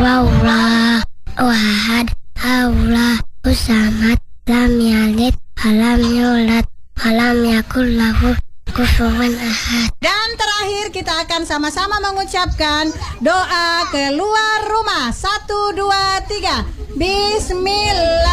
Wallahu ahad, Allahu samad, lam yalid walam yulad walam yakul lahu kufuwan ahad. Dan terakhir kita akan sama-sama mengucapkan doa keluar rumah. 1, 2, 3. Bismillah.